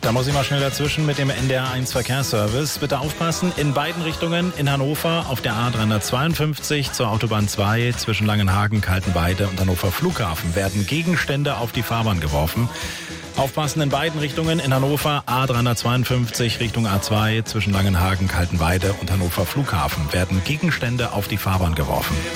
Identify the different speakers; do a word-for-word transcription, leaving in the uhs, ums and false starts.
Speaker 1: Da muss ich mal schnell dazwischen mit dem N D R eins Verkehrsservice. Bitte aufpassen, in beiden Richtungen in Hannover auf der A dreihundertzweiundfünfzig zur Autobahn zwei zwischen Langenhagen, Kaltenweide und Hannover Flughafen werden Gegenstände auf die Fahrbahn geworfen. Aufpassen in beiden Richtungen in Hannover A dreihundertzweiundfünfzig Richtung A zwei zwischen Langenhagen, Kaltenweide und Hannover Flughafen werden Gegenstände auf die Fahrbahn geworfen.